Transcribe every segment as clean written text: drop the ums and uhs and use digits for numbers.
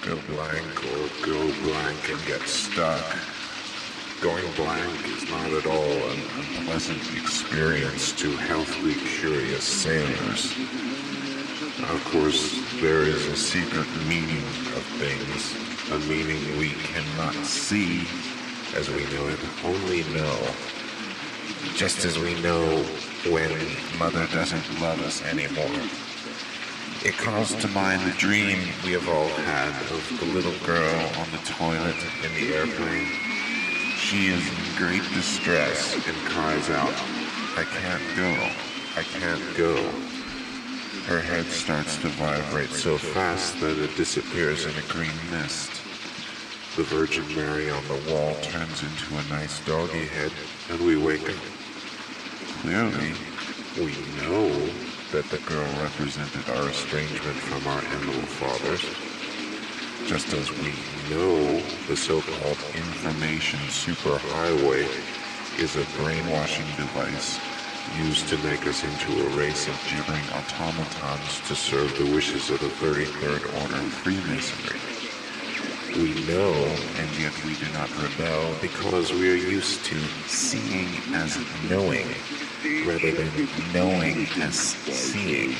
go blank or go blank and get stuck. Going blank is not at all an unpleasant experience to healthily curious sailors. Of course, there is a secret meaning of things, a meaning we cannot see as we know it, only know. Just as we know when Mother doesn't love us anymore. It calls to mind the dream we have all had of the little girl on the toilet in the airplane. She is in great distress and cries out, "I can't go, I can't go." Her head starts to vibrate so fast that it disappears in a green mist. The Virgin Mary on the wall turns into a nice doggy head, and we wake up. Clearly, we know that the girl represented our estrangement from our animal fathers, just as we know the so-called information superhighway is a brainwashing device used to make us into a race of gibbering automatons to serve the wishes of the 33rd Order of Freemasonry. We know, and yet we do not rebel because we are used to seeing as knowing rather than knowing as seeing.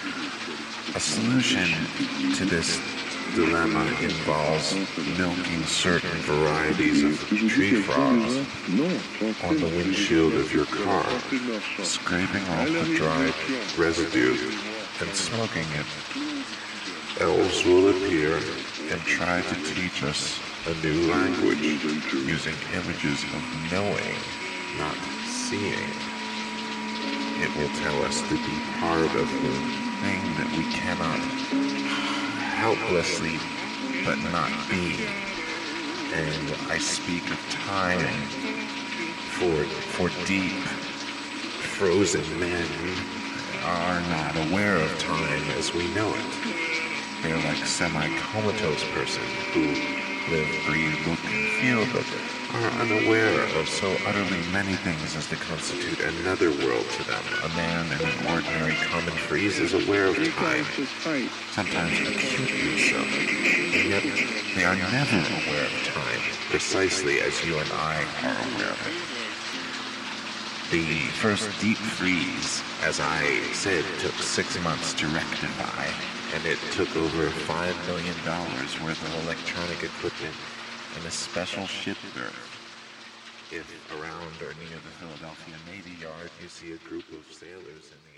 A solution to this dilemma involves milking certain varieties of tree frogs on the windshield of your car, scraping off the dried residue and smoking it. Elves will appear and try to teach us a new language using images of knowing, not seeing. It will tell us to be part of the thing that we cannot helplessly but not be. And I speak of time for deep, frozen men are not aware of time as we know it. They're like a semi-comatose person who live, breathe, look, and feel, but are unaware of so utterly many things as to constitute another world to them. A man in an ordinary common freeze is aware of time, sometimes acutely so, and yet they are never aware of time, precisely as you and I are aware of it. The first deep freeze, as I said, took 6 months to rectify, and it took over $5 million worth of electronic equipment and a special ship berth. If around or near the Philadelphia Navy Yard you see a group of sailors in the